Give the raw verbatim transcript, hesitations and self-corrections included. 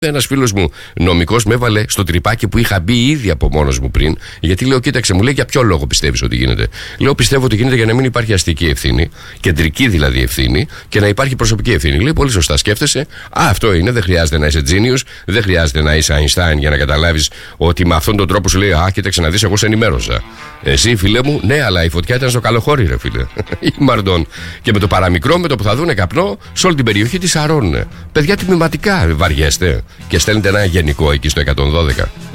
Ένας φίλος μου νομικός με έβαλε στο τρυπάκι που είχα μπει ήδη από μόνος μου πριν, γιατί λέω: κοίταξε, μου λέει, για ποιο λόγο πιστεύεις ότι γίνεται? Λέω: πιστεύω ότι γίνεται για να μην υπάρχει αστική ευθύνη, κεντρική δηλαδή ευθύνη, και να υπάρχει προσωπική ευθύνη. Λέει: πολύ σωστά σκέφτεσαι. Α, αυτό είναι, δεν χρειάζεται να είσαι genius, δεν χρειάζεται να είσαι Einstein για να καταλάβεις ότι με αυτόν τον τρόπο σου λέει: α, κοίταξε να δεις, εγώ σε ενημέρωσα. Εσύ, φίλε μου, ναι, αλλά η φωτιά ήταν στο καλοχώρι, ρε φίλε. Ή Μαρντών. Και με το παραμικρό, με το που θα δούνε καπνό, σε όλη την περιοχή τη σαρώνουνε. Παιδιά, τιμηματικά βαριέστε. Και στέλνετε ένα γενικό εκεί στο εκατόν δώδεκα.